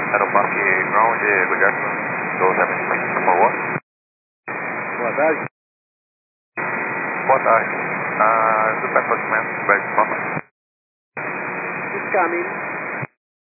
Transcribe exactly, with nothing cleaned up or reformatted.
Aeroparque Ground, Goodyear, do sete cinco, por favor. Boa tarde. Boa tarde. Uh, do Peppermint, Brad Thomas. It's coming.